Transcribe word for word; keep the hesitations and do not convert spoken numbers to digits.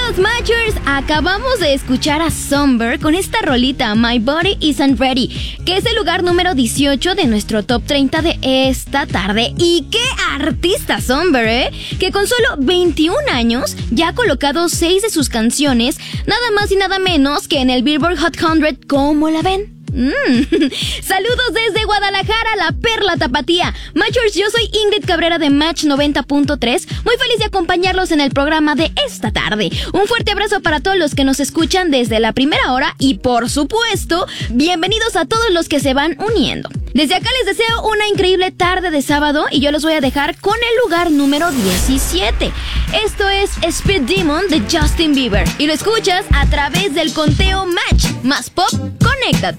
Queridos Matchers, acabamos de escuchar a Somber con esta rolita My Body Isn't Ready, que es el lugar número dieciocho de nuestro top treinta de esta tarde. Y qué artista Somber, ¿eh? Que con solo veintiún años ya ha colocado seis de sus canciones, nada más y nada menos que en el Billboard Hot cien. ¿Cómo la ven? Mm. Saludos desde Guadalajara, la perla tapatía. Matchers, yo soy Ingrid Cabrera de Match noventa punto tres. Muy feliz de acompañarlos en el programa de esta tarde. Un fuerte abrazo para todos los que nos escuchan desde la primera hora y, por supuesto, bienvenidos a todos los que se van uniendo. Desde acá les deseo una increíble tarde de sábado y yo los voy a dejar con el lugar número diecisiete. Esto es Speed Demon de Justin Bieber y lo escuchas a través del conteo Match más Pop. Conéctate.